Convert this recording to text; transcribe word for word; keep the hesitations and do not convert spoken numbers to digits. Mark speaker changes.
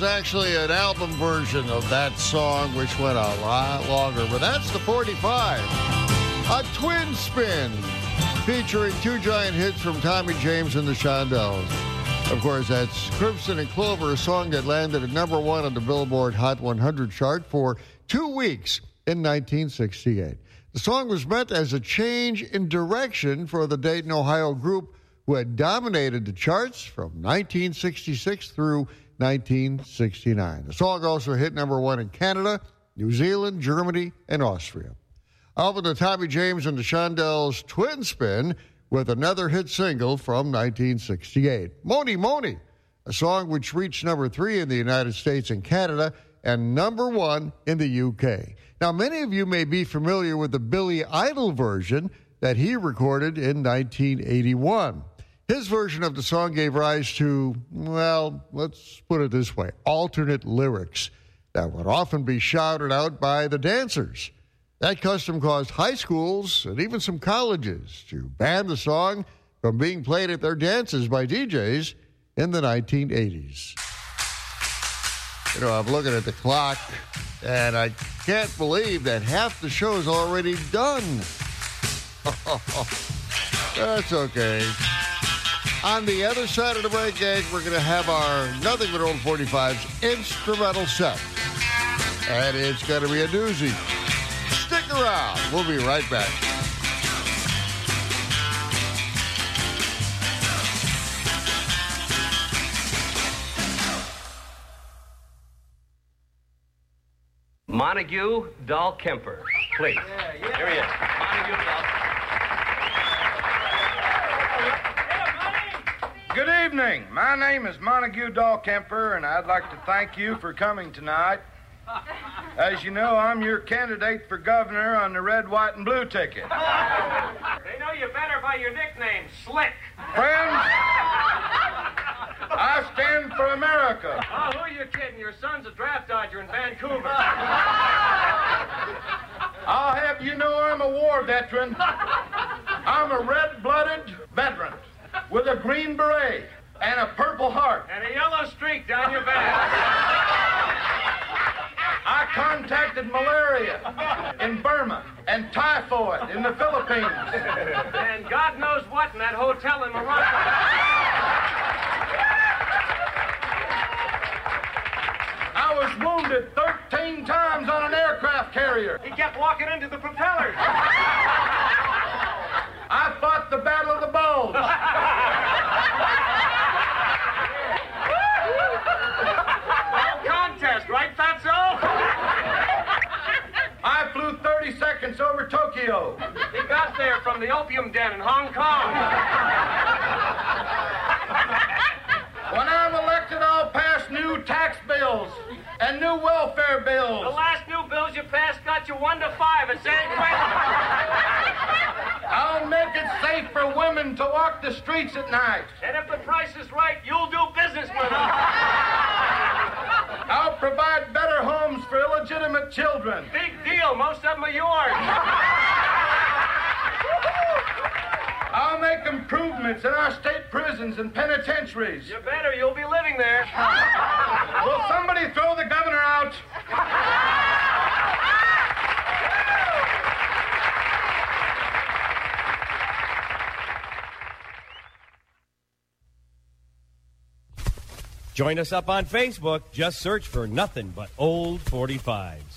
Speaker 1: was actually an album version of that song, which went a lot longer. But that's the forty-five. A twin spin featuring two giant hits from Tommy James and the Shondells. Of course, that's Crimson and Clover, a song that landed at number one on the Billboard Hot one hundred chart for two weeks in nineteen sixty-eight. The song was meant as a change in direction for the Dayton, Ohio group who had dominated the charts from nineteen sixty-six through nineteen sixty-nine. The song also hit number one in Canada, New Zealand, Germany, and Austria. Up with the Tommy James and the Shondells' twin spin with another hit single from nineteen sixty-eight, Moni Moni, a song which reached number three in the United States and Canada and number one in the U K. Now, many of you may be familiar with the Billy Idol version that he recorded in nineteen eighty-one. His version of the song gave rise to, well, let's put it this way, alternate lyrics that would often be shouted out by the dancers. That custom caused high schools and even some colleges to ban the song from being played at their dances by D Js in the nineteen eighties. You know, I'm looking at the clock, and I can't believe that half the show's already done. That's okay. On the other side of the break, gang, we're going to have our Nothing But Old forty-fives instrumental set. And it's going to be a doozy. Stick around. We'll be right back.
Speaker 2: Montague Dahlkemper, please. Yeah, yeah. Here he is. Montague Dahlkemper.
Speaker 3: Good evening. My name is Montague Dahlkemper, and I'd like to thank you for coming tonight. As you know, I'm your candidate for governor on the red, white, and blue ticket.
Speaker 2: They know you better by your nickname, Slick.
Speaker 3: Friends, I stand for America.
Speaker 2: Oh, who are you kidding? Your son's a draft dodger in Vancouver.
Speaker 3: I'll have you know I'm a war veteran. I'm a red-blooded veteran with a green beret and a purple heart.
Speaker 2: And a yellow streak down your back.
Speaker 3: I contacted malaria in Burma and typhoid in the Philippines.
Speaker 2: And God knows what in that hotel in Morocco.
Speaker 3: I was wounded thirteen times on an aircraft carrier.
Speaker 2: He kept walking into the propellers.
Speaker 3: I fought the Battle of the Bulge.
Speaker 2: Contest, right, Fatso?
Speaker 3: I flew thirty seconds over Tokyo.
Speaker 2: He got there from the opium den in Hong Kong.
Speaker 3: When I'm elected, I'll pass new tax bills and new welfare bills.
Speaker 2: The last new bills you passed got you one to five at San Quentin.
Speaker 3: I'll make it safe for women to walk the streets at night.
Speaker 2: And if the price is right, you'll do business with them.
Speaker 3: I'll provide better homes for illegitimate children.
Speaker 2: Big deal. Most of them are yours.
Speaker 3: I'll make improvements in our state prisons and penitentiaries.
Speaker 2: You better. You'll be living there.
Speaker 3: Will somebody throw the governor out?
Speaker 4: Join us up on Facebook. Just search for Nothing But Old forty-fives.